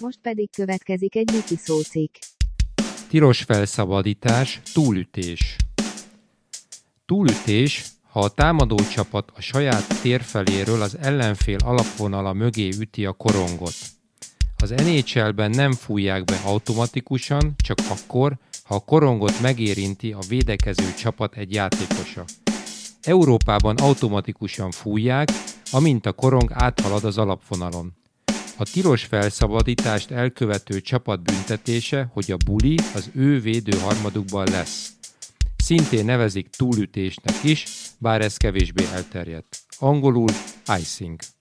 Most pedig következik egy wiki szócikk. Tilos felszabadítás, túlütés. Túlütés, ha a támadó csapat a saját térfeléről az ellenfél alapvonala mögé üti a korongot. Az NHL-ben nem fújják be automatikusan, csak akkor, ha a korongot megérinti a védekező csapat egy játékosa. Európában automatikusan fújják, amint a korong áthalad az alapvonalon. A tilos felszabadítást elkövető csapat büntetése, hogy a buli az ő védőharmadukban lesz. Szintén nevezik túlütésnek is, bár ez kevésbé elterjedt. Angolul icing.